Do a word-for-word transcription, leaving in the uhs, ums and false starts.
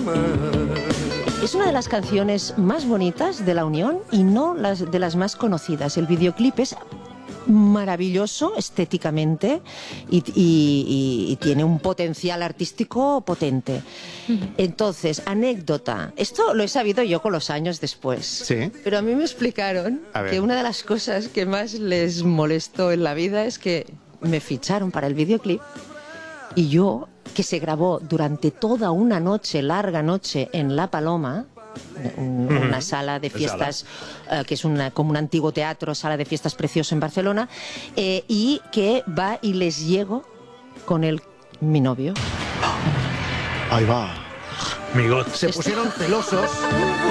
Es una de las canciones más bonitas de La Unión y no las de las más conocidas. El videoclip es maravilloso estéticamente y, y, y, y tiene un potencial artístico potente. Entonces, anécdota. Esto lo he sabido yo con los años después. Sí. Pero a mí me explicaron que una de las cosas que más les molestó en la vida es que me ficharon para el videoclip y yo, que se grabó durante toda una noche, larga noche, en La Paloma, un, una uh-huh. sala de fiestas uh, que es una, como un antiguo teatro, sala de fiestas precioso en Barcelona, eh, y que va y les llego con el mi novio. Ahí va. Migot. Se pusieron celosos.